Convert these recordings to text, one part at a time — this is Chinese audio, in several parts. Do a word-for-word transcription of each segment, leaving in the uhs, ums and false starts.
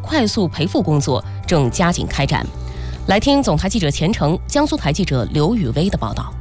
快速赔付工作正加紧开展。来听总台记者钱成、江苏台记者刘雨薇的报道。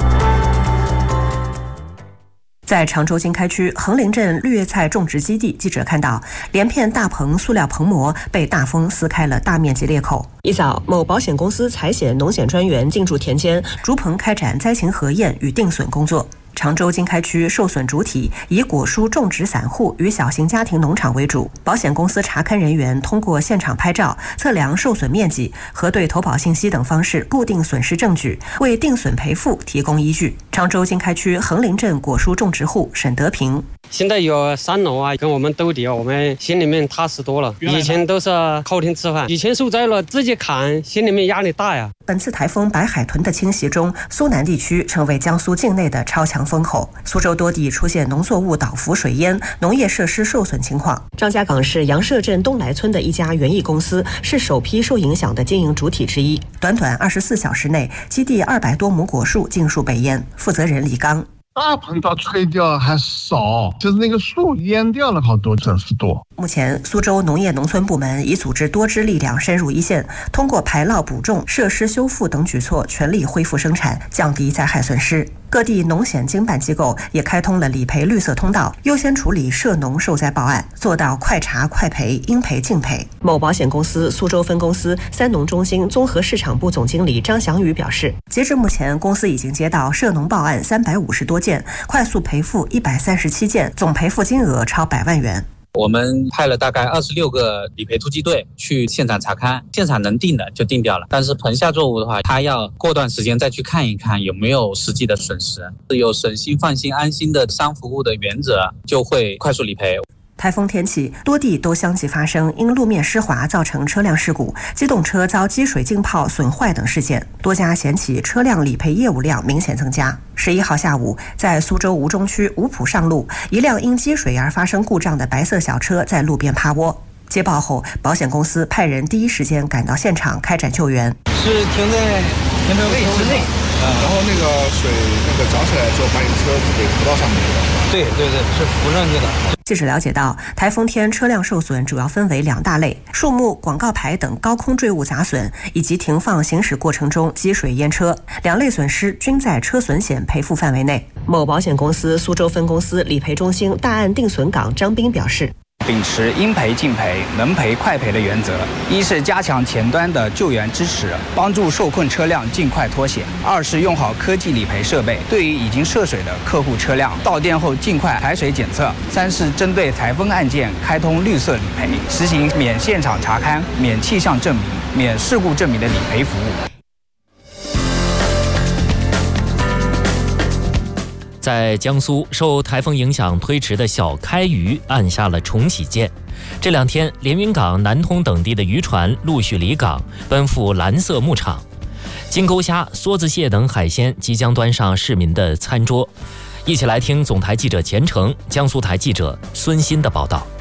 在常州经开区横林镇绿叶菜种植基地，记者看到连片大棚塑料棚膜被大风撕开了大面积裂口。一早，某保险公司财险农险专员进驻田间，逐棚开展灾情核验与定损工作。常州经开区受损主体以果蔬种植散户与小型家庭农场为主，保险公司查勘人员通过现场拍照、测量受损面积、核对投保信息等方式固定损失证据，为定损赔付提供依据。常州经开区横林镇果蔬种植户沈德平： 现在有三农啊，跟我们斗地，我们心里面踏实多了。以前都是靠天吃饭，以前受灾了自己砍，心里面压力大呀。 本次台风白海豚的侵袭中，苏南地区成为江苏境内的超强风口，苏州多地出现农作物倒伏水淹、农业设施受损情况。张家港市杨社镇东来村的一家园艺公司是首批受影响的经营主体之一，短短二十四小时内，基地二百多亩果树尽数被淹。负责人李刚： 大棚到吹掉还少，就是那个树淹掉了好多，真是多。 目前，苏州农业农村部门已组织多支力量深入一线，通过排涝补种、设施修复等举措，全力恢复生产，降低灾害损失。各地农险经办机构也开通了理赔绿色通道，优先处理涉农受灾报案，做到快查快赔，应赔尽赔。某保险公司苏州分公司三农中心综合市场部总经理张祥宇表示，截至目前，公司已经接到涉农报案三百五十多件，快速赔付一百三十七件，总赔付金额超百万元。 我们派了大概二十六个理赔突击队去现场查勘，现场能定的就定掉了，但是棚下作物的话，它要过段时间再去看一看有没有实际的损失，有省心放心安心的商服务的原则，就会快速理赔。 台风天气，多地都相继发生因路面湿滑造成车辆事故、机动车遭积水浸泡损坏等事件，多家险企车辆理赔业务量明显增加。十一号下午，在苏州吴中区吴浦上路，一辆因积水而发生故障的白色小车在路边趴窝。接报后，保险公司派人第一时间赶到现场开展救援。 是停在停车位之内， 然后那个水那个涨起来之后，把你车子给浮到上面去了。 对对对，是浮上去的。 记者了解到，台风天车辆受损主要分为两大类：树木、广告牌等高空坠物砸损，以及停放行驶过程中积水淹车。两类损失均在车损险赔付范围内。某保险公司苏州分公司理赔中心大案定损岗张斌表示， 秉持应赔尽赔、能赔快赔的原则，一是加强前端的救援支持，帮助受困车辆尽快脱险；二是用好科技理赔设备，对于已经涉水的客户车辆，到店后尽快排水检测；三是针对台风案件开通绿色理赔，实行免现场查勘、免气象证明、免事故证明的理赔服务。 在江苏，受台风影响推迟的小开渔按下了重启键。这两天，连云港、南通等地的渔船陆续离港，奔赴蓝色牧场。金钩虾、梭子蟹等海鲜即将端上市民的餐桌。一起来听总台记者钱成、江苏台记者孙鑫的报道。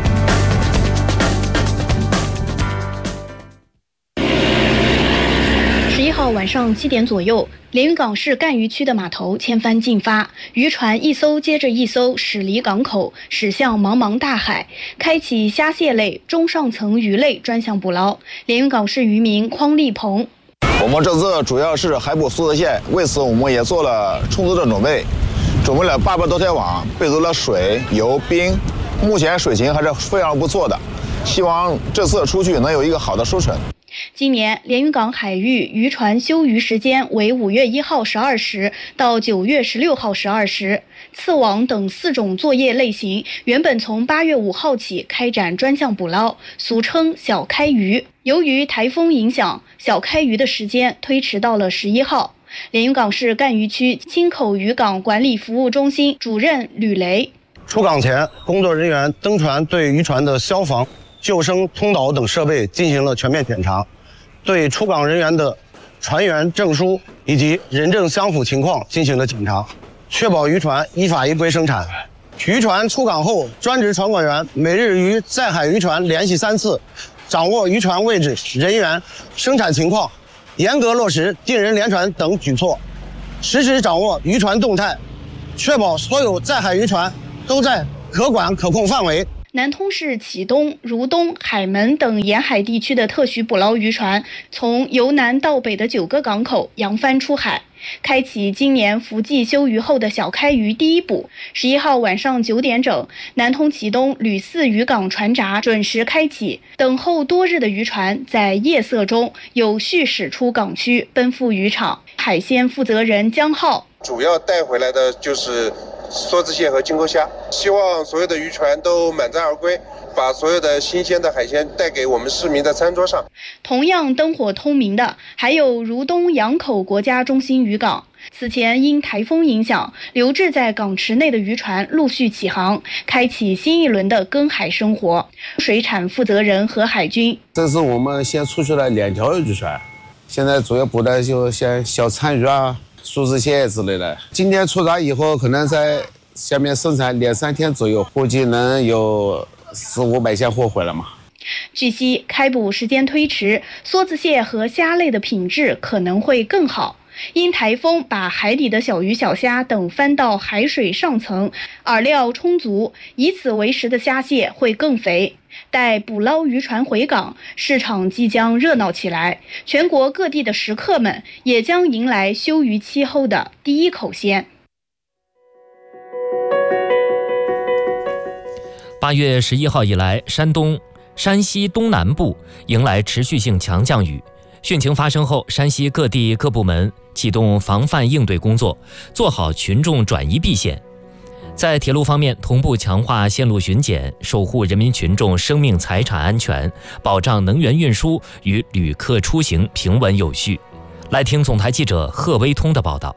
十一号晚上七点左右，连云港市赣渔区的码头千帆竞发，渔船一艘接着一艘驶离港口，驶向茫茫大海，开启虾蟹类、中上层鱼类专项捕捞。连云港市渔民匡立鹏： 我们这次主要是海捕梭子蟹，为此我们也做了充足的准备，准备了八百多条网，备足了水、油、冰。目前水情还是非常不错的，希望这次出去能有一个好的收成。 今年连云港海域渔船休渔时间为五月一号十二时到九月十六号十二时，刺网等四种作业类型原本从八月五号起开展专项捕捞，俗称小开渔。由于台风影响，小开渔的时间推迟到了十一号。连云港市赣渔区青口渔港管理服务中心主任吕雷： 出港前，工作人员登船对渔船的消防、救生、通导等设备进行了全面检查，对出港人员的船员证书以及人证相符情况进行了检查，确保渔船依法依规生产。渔船出港后，专职船管员每日与在海渔船联系三次，掌握渔船位置、人员、生产情况，严格落实定人联船等举措，实时掌握渔船动态，确保所有在海渔船都在可管可控范围。 南通市启东、如东、海门等沿海地区的特许捕捞渔船，从由南到北的九个港口扬帆出海，开启今年伏季休渔后的小开渔第一捕。十一号晚上九点整，南通启东吕四渔港船闸准时开启，等候多日的渔船在夜色中有序驶出港区，奔赴渔场。海鲜负责人江浩， 主要带回来的就是梭子蟹和金钩虾，希望所有的渔船都满载而归，把所有的新鲜的海鲜带给我们市民的餐桌上。 同样灯火通明的还有如东洋口国家中心渔港。此前因台风影响，留置在港池内的渔船陆续起航，开启新一轮的耕海生活。水产负责人何海军， 这是我们先出去了两条渔船，现在主要捕的就像小鲳鱼啊、梭子蟹之类的。今天出闸以后，可能在下面生产两三天左右，估计能有四五百箱货回来嘛。 据悉，开捕时间推迟，梭子蟹和虾类的品质可能会更好。因台风把海底的小鱼小虾等翻到海水上层，饵料充足，以此为食的虾蟹会更肥。待捕捞渔船回港，市场即将热闹起来，全国各地的食客们也将迎来休渔期后的第一口鲜。 八月十一号以来，山东、山西东南部迎来持续性强降雨。汛情发生后，山西各地各部门启动防范应对工作，做好群众转移避险。在铁路方面，同步强化线路巡检，守护人民群众生命财产安全，保障能源运输与旅客出行平稳有序。来听总台记者贺威通的报道。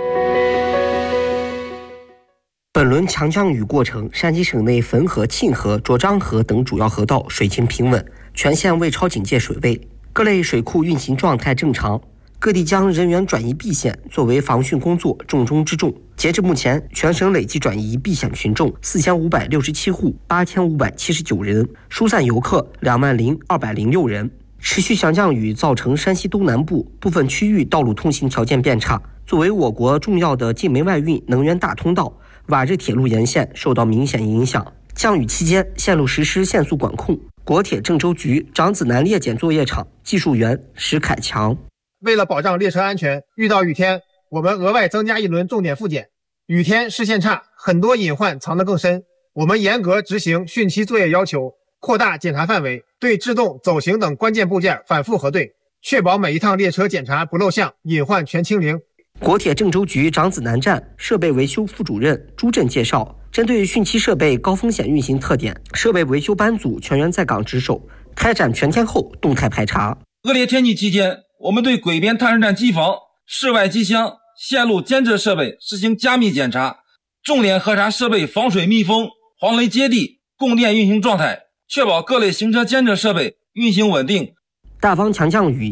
本轮强降雨过程，山西省内汾河、沁河、涿漳河等主要河道水情平稳，全线未超警戒水位，各类水库运行状态正常。各地将人员转移避险作为防汛工作重中之重。截至目前，全省累计转移避险群众四千五百六十七户，八千五百七十九人，疏散游客两万零二百零六人。持续强降雨造成山西东南部部分区域道路通行条件变差，作为我国重要的境内外运能源大通道，瓦日铁路沿线受到明显影响。降雨期间，线路实施限速管控。国铁郑州局长子南列检作业场技术员石凯强， 为了保障列车安全，遇到雨天，我们额外增加一轮重点复检。雨天视线差，很多隐患藏得更深。我们严格执行汛期作业要求，扩大检查范围，对制动、走行等关键部件反复核对，确保每一趟列车检查不漏项，隐患全清零。 国铁郑州局长子南站设备维修副主任朱振介绍，针对汛期设备高风险运行特点，设备维修班组全员在岗值守，开展全天候动态排查。 恶劣天气期间，我们对轨边探视站机房、室外机箱、线路监测设备实行加密检查，重点核查设备防水密封、防雷接地、供电运行状态，确保各类行车监测设备运行稳定。 大方强降雨